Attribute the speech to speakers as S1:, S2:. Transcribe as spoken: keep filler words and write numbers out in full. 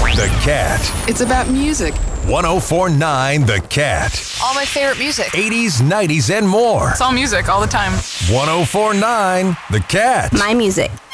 S1: The Cat.
S2: It's about music.
S1: one oh four point nine The Cat.
S2: All my favorite music.
S1: eighties, nineties, and more.
S2: It's all music all the time.
S1: one oh four point nine The Cat.
S3: My music.